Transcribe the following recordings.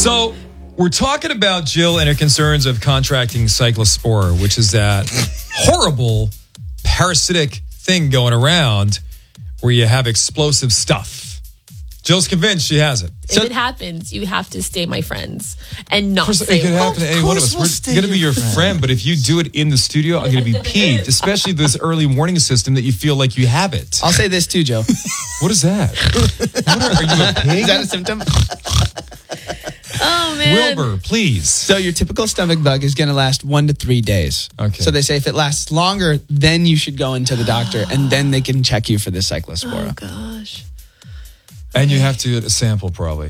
So we're talking about Jill and her concerns of contracting cyclospora, which is that horrible parasitic thing going around where you have explosive stuff. Jill's convinced she has it. If it happens, you have to stay my friends and not say it could happen to any one of us. We're going to be your friend, but if you do it in the studio, I'm going to be peeved, especially this early warning system that you feel like you have it. I'll say this too, Joe. What is that? Are you a pig? Is that a symptom? Oh, man. Wilbur, please. So your typical stomach bug is going to last 1 to 3 days. Okay. So they say if it lasts longer, then you should go into the doctor, and then they can check you for the cyclospora. Oh, gosh. And you have to get a sample probably.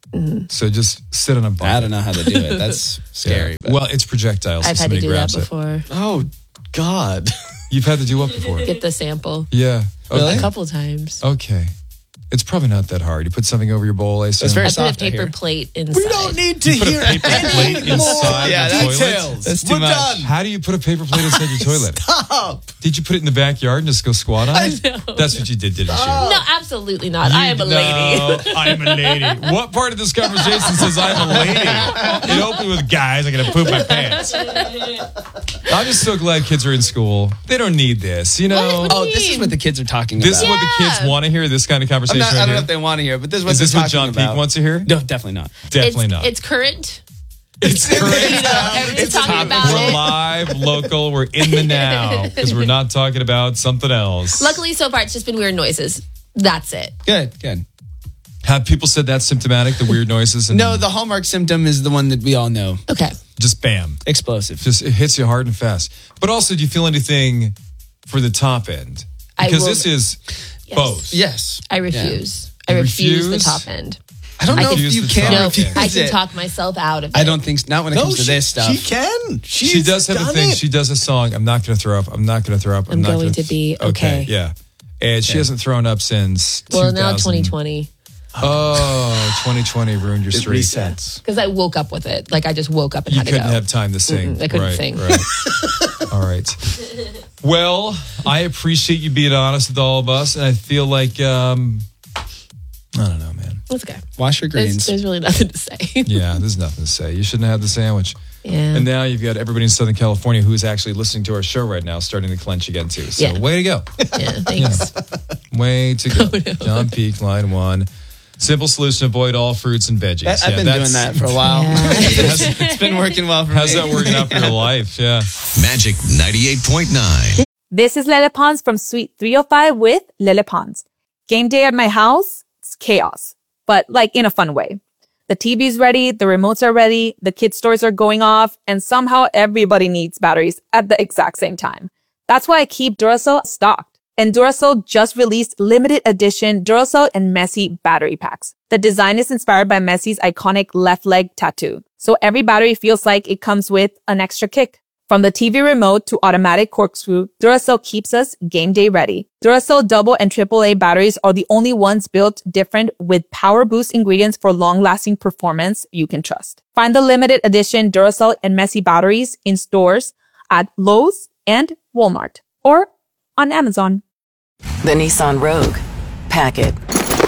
So just sit on a bucket. I don't know how to do it. That's scary. Yeah. Well, it's projectiles. I've so had to somebody do that grabs it. before. Oh, God. You've had to do what before? Get the sample. Yeah. Okay. A couple times. Okay. It's probably not that hard. You put something over your bowl, I assume. It's very I put a soft, I paper hear. plate inside. We don't need to You put a hear paper plate any inside more the toilet? details. That's too We're much. done. How do you put a paper plate inside your toilet? Stop. Did you put it in the backyard and just go squat on it? know. That's what you did, didn't you? No, absolutely not. I am a lady. No, I'm a lady. What part of this conversation says I'm a lady? It opened with guys. I'm going to poop my pants. I'm just so glad kids are in school. They don't need this, you know? What? Oh, this is what the kids are talking This is about. what the kids want to hear, this kind of conversation I right don't know here? if they want to hear, but this is what Is they're this what talking John about. Peake wants to hear? No, definitely not. Definitely not. It's current. It's current. You know, everyone's talking about We're it. live, local, we're in the now because we're not talking about something else. Luckily, so far, it's just been weird noises. That's it. Good. Have people said that's symptomatic, the weird noises? And No, the hallmark symptom is the one that we all know. Okay. just bam. Explosive. Just it hits you hard and fast. But also, do you feel anything for the top end? Because this is both. Yes. I refuse. I refuse the top end. I don't know if refuse you the can top No, refuse I can it. talk myself out of it. I don't think, not when it comes to this stuff. She can. She does have a thing. She does a song. I'm not going to throw up. I'm not going to throw up. I'm not going gonna to be okay. Yeah. And she hasn't thrown up since Well, 2000. now 2020. Oh, 2020 ruined your It streak. resets. Because I woke up with it. Like I just woke up and You had to go. couldn't have time to sing. I couldn't right, sing. Right. All right. Well, I appreciate you being honest with all of us. And I feel like, I don't know, man. That's okay. Wash your greens. There's really nothing to say. Yeah, there's nothing to say. You shouldn't have had the sandwich. Yeah. And now you've got everybody in Southern California who is actually listening to our show right now starting to clench again, too. So Yeah. way to go. Yeah, thanks. Way to go. John Peake, line one. Simple solution, avoid all fruits and veggies. I've been doing that for a while. Yeah. It's been working well for How's me. that working out for your life? Yeah. Magic 98.9. This is Lele Pons from Suite 305 with Lele Pons. Game day at my house, it's chaos, but like in a fun way. The TV's ready, the remotes are ready, the kids' stores are going off, and somehow everybody needs batteries at the exact same time. That's why I keep Duracell stocked. And Duracell just released limited edition Duracell and Messi battery packs. The design is inspired by Messi's iconic left leg tattoo. So every battery feels like it comes with an extra kick. From the TV remote to automatic corkscrew, Duracell keeps us game day ready. Duracell double and AAA batteries are the only ones built different with power boost ingredients for long-lasting performance you can trust. Find the limited edition Duracell and Messi batteries in stores at Lowe's and Walmart or on Amazon. The Nissan Rogue. Pack it.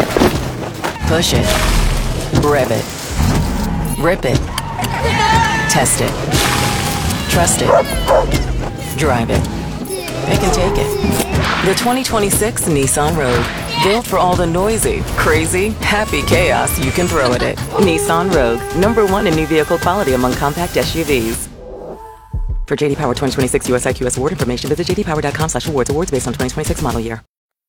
Push it. Rev it. Rip it. Test it. Trust it. Drive it. They can take it. The 2026 Nissan Rogue. Built for all the noisy, crazy, happy chaos you can throw at it. Nissan Rogue. #1 in new vehicle quality among compact SUVs. For JD Power 2026 US IQS award information, visit jdpower.com/awards. Awards based on 2026 model year.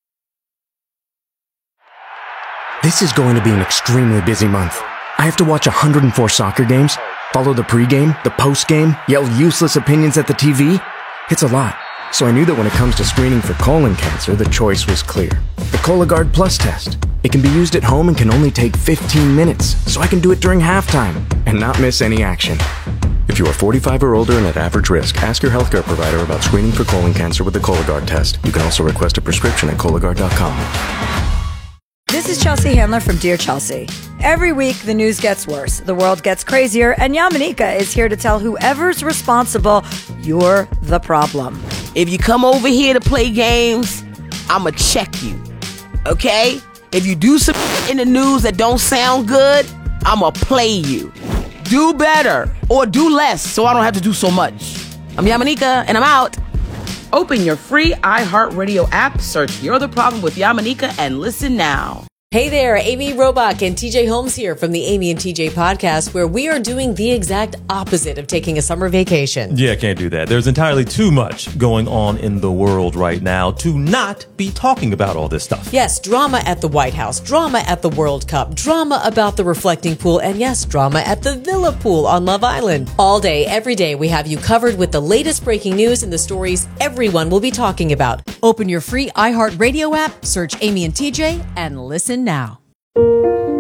This is going to be an extremely busy month. I have to watch 104 soccer games, follow the pregame, the postgame, yell useless opinions at the TV. It's a lot. So I knew that when it comes to screening for colon cancer, the choice was clear. The Cologuard Plus test. It can be used at home and can only take 15 minutes, so I can do it during halftime and not miss any action. If you are 45 or older and at average risk, ask your healthcare provider about screening for colon cancer with the Cologuard test. You can also request a prescription at Cologuard.com. This is Chelsea Handler from Dear Chelsea. Every week, the news gets worse, the world gets crazier, and Yamanika is here to tell whoever's responsible, you're the problem. If you come over here to play games, I'ma check you, okay? If you do some in the news that don't sound good, I'ma play you. Do better or do less so I don't have to do so much. I'm Yamanika, and I'm out. Open your free iHeartRadio app, search You're the Problem with Yamanika, and listen now. Hey there, Amy Robach and TJ Holmes here from the Amy and TJ podcast, where we are doing the exact opposite of taking a summer vacation. Yeah, can't do that. There's entirely too much going on in the world right now to not be talking about all this stuff. Yes, drama at the White House, drama at the World Cup, drama about the reflecting pool, and yes, drama at the Villa Pool on Love Island. All day, every day, we have you covered with the latest breaking news and the stories everyone will be talking about. Open your free iHeartRadio app, search Amy and TJ, and listen now.